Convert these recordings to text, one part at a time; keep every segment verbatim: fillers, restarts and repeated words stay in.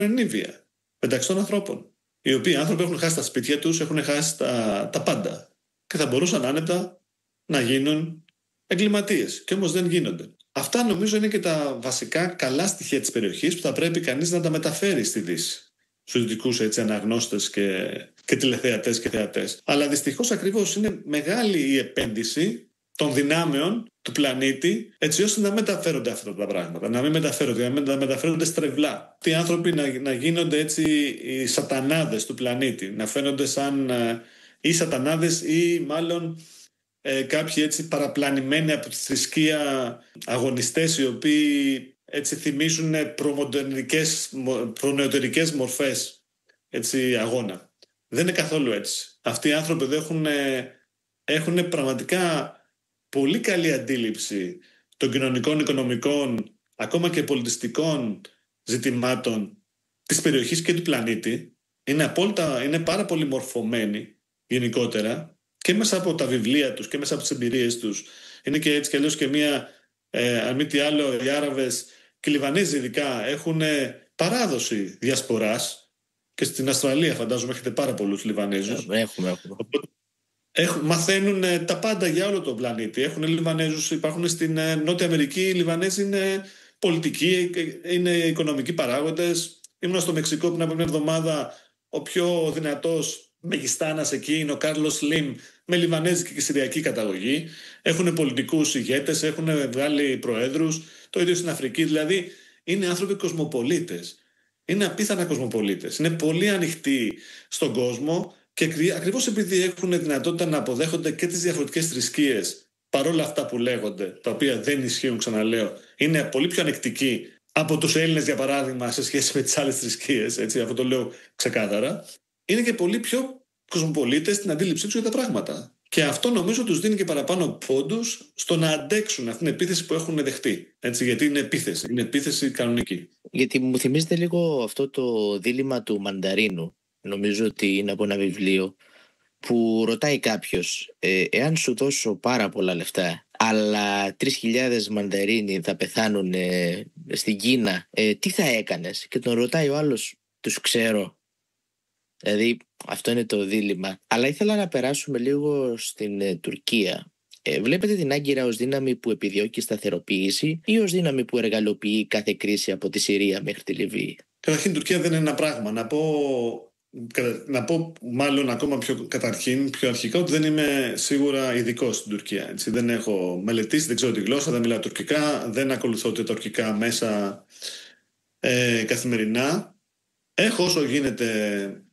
είναι βία μεταξύ των ανθρώπων. Οι οποίοι άνθρωποι έχουν χάσει τα σπίτια τους, έχουν χάσει τα, τα πάντα. Και θα μπορούσαν άνετα να γίνουν εγκληματίες. Και όμως δεν γίνονται. Αυτά νομίζω είναι και τα βασικά καλά στοιχεία της περιοχής που θα πρέπει κανείς να τα μεταφέρει στη Δύση. Στους δυτικούς έτσι αναγνώστες και, και τηλεθεατές και θεατές. Αλλά δυστυχώς ακριβώς είναι μεγάλη η επένδυση των δυνάμεων του πλανήτη, έτσι ώστε να μεταφέρονται αυτά τα πράγματα. Να μην μεταφέρονται, να μεταφέρονται στρεβλά. Οι άνθρωποι να, να γίνονται έτσι οι σατανάδες του πλανήτη, να φαίνονται σαν ε, ή σατανάδες ή μάλλον ε, κάποιοι έτσι παραπλανημένοι από τη θρησκεία αγωνιστές, οι οποίοι έτσι θυμίζουν προμοντερνικές, προνεωτερικές μορφές έτσι, αγώνα. Δεν είναι καθόλου έτσι. Αυτοί οι άνθρωποι δεν έχουν, έχουν πραγματικά πολύ καλή αντίληψη των κοινωνικών, οικονομικών, ακόμα και πολιτιστικών ζητημάτων της περιοχής και του πλανήτη. Είναι, απόλυτα, είναι πάρα πολύ μορφωμένοι γενικότερα και μέσα από τα βιβλία τους και μέσα από τις εμπειρίες τους. Είναι και έτσι κι αλλιώς και μία, ε, αν μη τι άλλο, οι Άραβες και οι Λιβανέζοι ειδικά έχουν παράδοση διασποράς και στην Αυστραλία φαντάζομαι έχετε πάρα πολλούς Λιβανέζους. Έχουμε, έχουμε. Έχουν, μαθαίνουν ε, τα πάντα για όλο τον πλανήτη. Έχουν Λιβανέζους, υπάρχουν στην ε, Νότια Αμερική. Οι Λιβανέζοι είναι πολιτικοί, είναι οικονομικοί παράγοντες. Ήμουν στο Μεξικό πριν από μια εβδομάδα. Ο πιο δυνατός μεγιστάνας εκεί είναι ο Κάρλος Σλιμ, με λιβανέζικη και συριακή καταγωγή. Έχουν πολιτικούς ηγέτες, έχουν βγάλει προέδρους. Το ίδιο στην Αφρική. Δηλαδή είναι άνθρωποι κοσμοπολίτες. Είναι απίθανα κοσμοπολίτες. Είναι πολύ ανοιχτοί στον κόσμο. Και ακριβώς επειδή έχουν δυνατότητα να αποδέχονται και τις διαφορετικές θρησκείες, παρόλα αυτά που λέγονται, τα οποία δεν ισχύουν, ξαναλέω, είναι πολύ πιο ανεκτικοί από τους Έλληνες, για παράδειγμα, σε σχέση με τις άλλες θρησκείες, έτσι, αυτό το λέω ξεκάθαρα, είναι και πολύ πιο κοσμοπολίτες στην αντίληψή τους για τα πράγματα. Και αυτό νομίζω τους δίνει και παραπάνω πόντους στο να αντέξουν αυτήν την επίθεση που έχουν δεχτεί. Έτσι, γιατί είναι επίθεση, είναι επίθεση κανονική. Γιατί μου θυμίζεται λίγο αυτό το δίλημμα του Μανταρίνου. Νομίζω ότι είναι από ένα βιβλίο που ρωτάει κάποιος ε, εάν σου δώσω πάρα πολλά λεφτά αλλά τρεις χιλιάδες μανταρίνοι θα πεθάνουν ε, στην Κίνα, ε, τι θα έκανες? Και τον ρωτάει ο άλλος, τους ξέρω. Δηλαδή αυτό είναι το δίλημμα. Αλλά ήθελα να περάσουμε λίγο στην ε, Τουρκία. Ε, βλέπετε την Άγκυρα ως δύναμη που επιδιώκει σταθεροποίηση ή ως δύναμη που εργαλοποιεί κάθε κρίση από τη Συρία μέχρι τη Λιβύη? Καταρχήν η Τουρκία δεν είναι ένα πράγμα. Να πω... Να πω μάλλον ακόμα πιο καταρχήν, πιο αρχικά, ότι δεν είμαι σίγουρα ειδικός στην Τουρκία. Έτσι. Δεν έχω μελετήσει, δεν ξέρω τη γλώσσα, δεν μιλάω τουρκικά, δεν ακολουθώ τα τουρκικά μέσα ε, καθημερινά. Έχω όσο γίνεται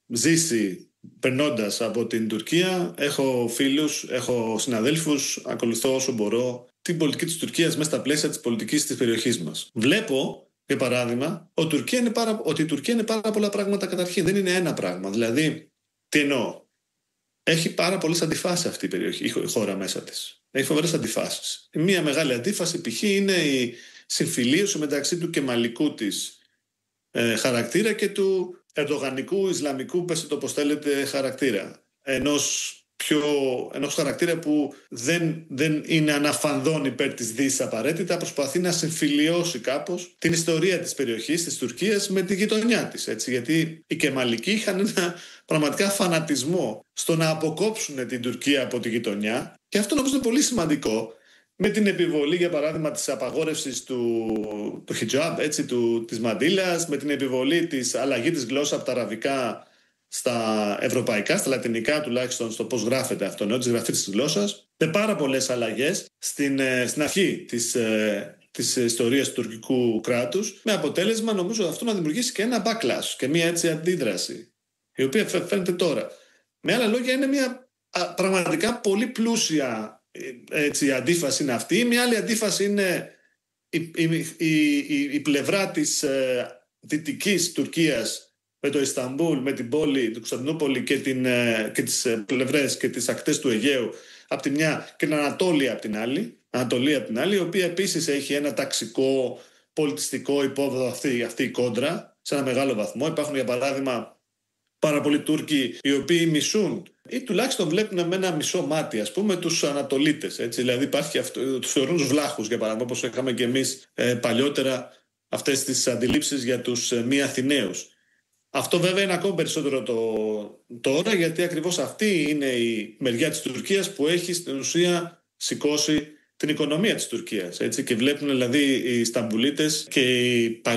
ζήσει περνώντας από την Τουρκία. Έχω φίλους, έχω συναδέλφους, ακολουθώ όσο μπορώ την πολιτική της Τουρκίας μέσα στα πλαίσια της πολιτικής της περιοχής μας. Βλέπω, για παράδειγμα, ότι η Τουρκία είναι πάρα, ότι η Τουρκία είναι πάρα πολλά πράγματα καταρχήν. Δεν είναι ένα πράγμα. Δηλαδή, τι εννοώ? Έχει πάρα πολλές αντιφάσεις αυτή η περιοχή, η χώρα μέσα της. Έχει φοβερές αντιφάσεις. Μία μεγάλη αντίφαση, π.χ., είναι η συμφιλίωση μεταξύ του κεμαλικού της ε, χαρακτήρα και του ερντογανικού, ισλαμικού, πέστε το πώς θέλετε, χαρακτήρα. Ενός πιο, ενός χαρακτήρα που δεν, δεν είναι αναφανδόν υπέρ της Δύσης απαραίτητα, προσπαθεί να συμφιλιώσει κάπως την ιστορία της περιοχής, της Τουρκίας, με τη γειτονιά της. Έτσι, γιατί οι Κεμαλικοί είχαν ένα πραγματικά φανατισμό στο να αποκόψουν την Τουρκία από τη γειτονιά, και αυτό νομίζω είναι πολύ σημαντικό, με την επιβολή, για παράδειγμα, της απαγόρευσης του, του χιτζάμπ, έτσι, του, της μαντήλας, με την επιβολή της αλλαγή της γλώσσας από τα αραβικά στα ευρωπαϊκά, στα λατινικά τουλάχιστον, στο πώς γράφεται αυτό, ναι, τη γραφή της γλώσσας, με πάρα πολλές αλλαγές στην, στην αρχή της, της ιστορίας του τουρκικού κράτους, με αποτέλεσμα νομίζω αυτό να δημιουργήσει και ένα backlash και μια έτσι αντίδραση, η οποία φαίνεται τώρα. Με άλλα λόγια, είναι μια πραγματικά πολύ πλούσια έτσι, αντίφαση είναι αυτή. Μια άλλη αντίφαση είναι η, η, η, η, η πλευρά της ε, δυτικής Τουρκίας, με το Ισταμπούλ, με την πόλη του Κωνσταντινούπολη και, την, ε, και τις πλευρές και τις ακτές του Αιγαίου από τη μια και την Ανατόλια από την άλλη, Ανατολία από την άλλη, η οποία επίσης έχει ένα ταξικό, πολιτιστικό υπόβαθρο αυτή, αυτή η κόντρα σε ένα μεγάλο βαθμό. Υπάρχουν, για παράδειγμα, πάρα πολλοί Τούρκοι οι οποίοι μισούν ή τουλάχιστον βλέπουν με ένα μισό μάτι, ας πούμε, τους Ανατολίτες. Έτσι. Δηλαδή υπάρχει αυτό, τους θεωρούν τους βλάχους, για παράδειγμα, όπως είχαμε και εμείς ε, παλιότερα αυτές τις αντιλήψεις για τους μη Αθηναίους. Αυτό βέβαια είναι ακόμα περισσότερο το, τώρα, γιατί ακριβώς αυτή είναι η μεριά της Τουρκίας που έχει στην ουσία σηκώσει την οικονομία της Τουρκίας. Έτσι, και βλέπουν δηλαδή οι Σταμπουλίτες και οι παλιοί